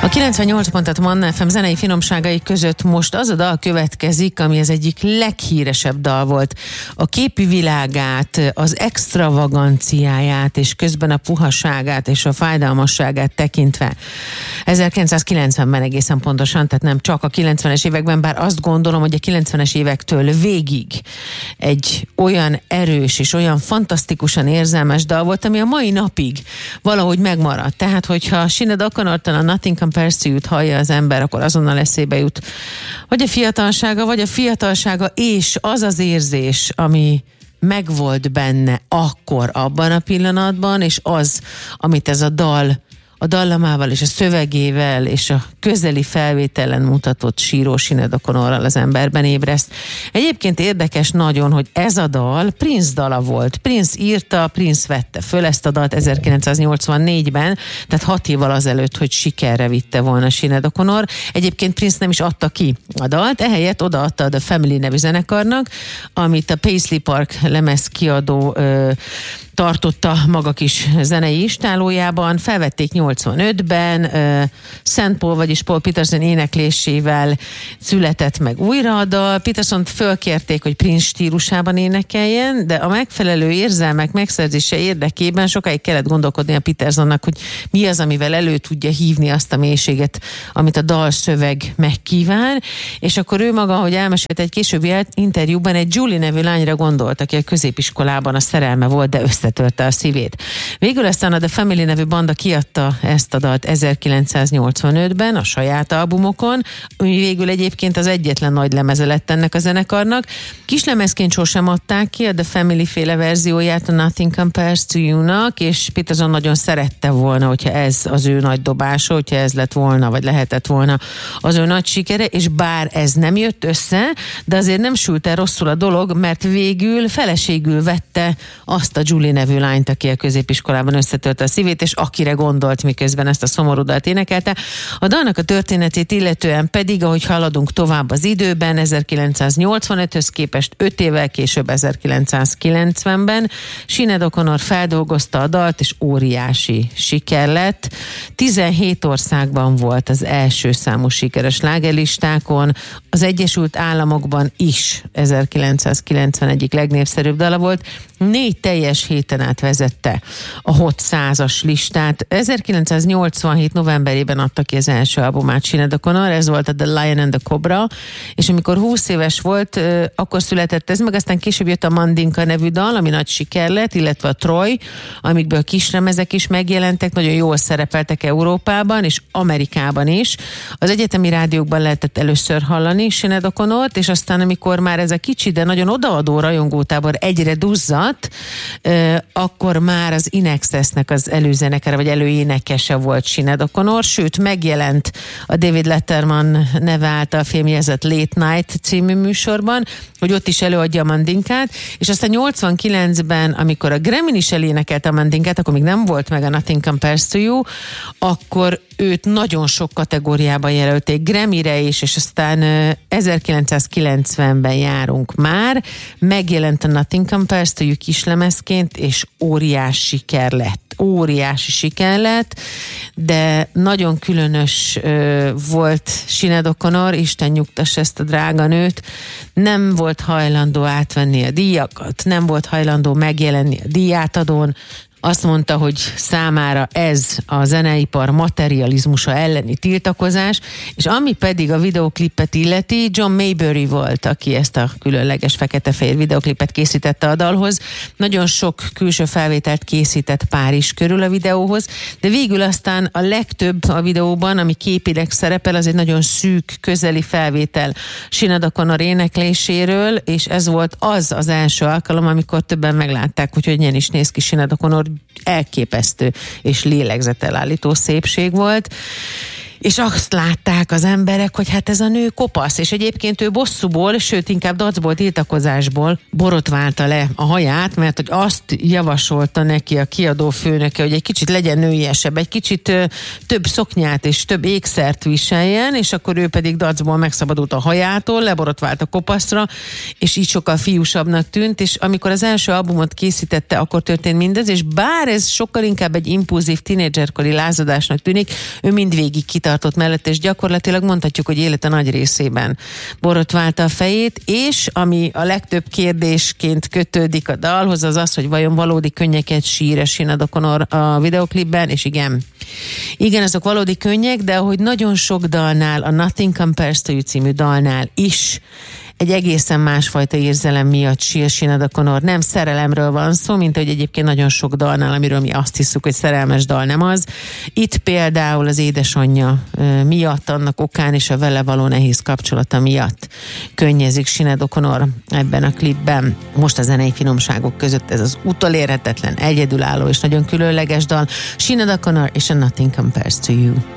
A 98 pontot Manna FM zenei finomságai között most az a dal következik, ami az egyik leghíresebb dal volt. A képi világát, az extravaganciáját, és közben a puhaságát és a fájdalmasságát tekintve. 1990-ben egészen pontosan, tehát nem csak a 90-es években, bár azt gondolom, hogy a 90-es évektől végig egy olyan erős és olyan fantasztikusan érzelmes dal volt, ami a mai napig valahogy megmaradt. Tehát, hogyha Sinéad O'Connortól a Nothing Compares to You-t hallja az ember, akkor azonnal eszébe jut vagy a fiatalsága és az az érzés, ami megvolt benne akkor, abban a pillanatban, és az, amit ez a dal a dallamával és a szövegével és a közeli felvételen mutatott síró Sinéad O'Connorral az emberben ébreszt. Egyébként érdekes nagyon, hogy ez a dal Prince dala volt. Prince írta, Prince vette föl ezt a dalt 1984-ben, tehát 6 évvel azelőtt, hogy sikerre vitte volna Sinéad O'Connor. Egyébként Prince nem is adta ki a dalt, ehelyett odaadta a The Family nevű zenekarnak, amit a Paisley Park lemezkiadó tartotta maga kis zenei istálójában. Felvették 85-ben, Szent Paul, vagyis Paul Peterson éneklésével született meg újra a dal. Petersont fölkérték, hogy Prince stílusában énekeljen, de a megfelelő érzelmek megszerzése érdekében sokáig kellett gondolkodni a Petersonnak, hogy mi az, amivel elő tudja hívni azt a mélységet, amit a dalszöveg megkíván, és akkor ő maga, hogy elmesélte egy későbbi interjúban, egy Julie nevű lányra gondolt, aki a középiskolában a szerelme volt, de összetörte a szívét. Végül aztán a The Family nevű banda kiadta ezt a dalt 1985-ben a saját albumokon, ami végül egyébként az egyetlen nagy lemeze lett ennek a zenekarnak. Kislemezként sosem adták ki a The Family féle verzióját a Nothing Compares to You-nak, és Peterson nagyon szerette volna, hogyha ez az ő nagy dobása, hogyha ez lett volna, vagy lehetett volna az ő nagy sikere, és bár ez nem jött össze, de azért nem sült el rosszul a dolog, mert végül feleségül vette azt a Julie nevű lányt, aki a középiskolában összetörte a szívét, és akire gondolt, miközben ezt a szomorú dalt énekelte. A dalnak a történetét illetően pedig, ahogy haladunk tovább az időben, 1985-höz képest 5 évvel később, 1990-ben Sinéad O'Connor feldolgozta a dalt, és óriási siker lett. 17 országban volt az első számú sikeres slágerlistákon, az Egyesült Államokban is 1990 egyik legnépszerűbb dala volt. 4 teljes héten át vezette a Hot 100-as listát. 1987 novemberében adta ki az első albumát Sinéad O'Connor, ez volt a The Lion and the Cobra, és amikor 20 éves volt, akkor született ez, meg aztán később jött a Mandinka nevű dal, ami nagy siker lett, illetve a Troy, amikből kislemezek is megjelentek, nagyon jól szerepeltek Európában és Amerikában is. Az egyetemi rádiókban lehetett először hallani Sinéad O'Connort, és aztán amikor már ez a kicsi, de nagyon odaadó rajongótábor egyre duzzadt, akkor már az In Excess-nek az előzenekere, vagy előénekese volt Sinéad O'Connor, sőt megjelent a David Letterman neve által fémjelzett Late Night című műsorban, hogy ott is előadja a Mandinkát, és aztán 89-ben, amikor a Grammy-n is elénekelt a Mandinkát, akkor még nem volt meg a Nothing Compares to You, akkor őt nagyon sok kategóriában jelölték Grammy-re is, és aztán 1990-ben járunk már, megjelent a Nothing Compares to You kislemezként, és óriási siker lett, de nagyon különös volt Sinéad O'Connor, Isten nyugtass ezt a drága nőt, nem volt hajlandó átvenni a díjakat, nem volt hajlandó megjelenni a díjátadón. Azt mondta, hogy számára ez a zeneipar materializmusa elleni tiltakozás, és ami pedig a videoklipet illeti, John Maybury volt, aki ezt a különleges fekete-fehér videoklipet készítette a dalhoz. Nagyon sok külső felvételt készített Párizs körül a videóhoz, de végül aztán a legtöbb a videóban, ami képileg szerepel, az egy nagyon szűk, közeli felvétel Sinéad O'Connor énekléséről, és ez volt az első alkalom, amikor többen meglátták, hogy hogyan is néz ki Sinéad O'Connor, elképesztő és lélegzetelállító szépség volt. És azt látták az emberek, hogy hát ez a nő kopasz, és egyébként ő bosszúból, sőt inkább dacból, tiltakozásból borotválta le a haját, mert hogy azt javasolta neki a kiadó főnöke, hogy egy kicsit legyen nőiesebb, egy kicsit több szoknyát és több ékszert viseljen, és akkor ő pedig dacból megszabadult a hajától, leborotvált a kopaszra, és így sokkal fiúsabbnak tűnt, és amikor az első albumot készítette, akkor történt mindez, és bár ez sokkal inkább egy impulzív tínédzserkori lázadásnak tűnik, ő mindvégig kitartott mellett, és gyakorlatilag mondhatjuk, hogy élete nagy részében borotválta a fejét, és ami a legtöbb kérdésként kötődik a dalhoz, az az, hogy vajon valódi könnyeket sír Sinéad O'Connor a videoklipben, és igen, azok valódi könnyek, de ahogy nagyon sok dalnál, a Nothing Compares to You című dalnál is egy egészen másfajta érzelem miatt sír Sinéad O'Connor. Nem szerelemről van szó, mint hogy egyébként nagyon sok dalnál, amiről mi azt hiszük, hogy szerelmes dal, nem az. Itt például az édesanyja miatt, annak okán és a vele való nehéz kapcsolata miatt könnyezik Sinéad O'Connor ebben a klipben. Most a zenei finomságok között ez az utolérhetetlen, egyedülálló és nagyon különleges dal. Sinéad O'Connor és a Nothing Compares to You.